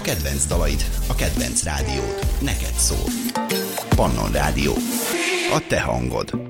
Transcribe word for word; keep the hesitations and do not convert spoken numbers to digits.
kedvenc dalaid, a kedvenc rádiód. Neked szól. Pannon Rádió. A te hangod.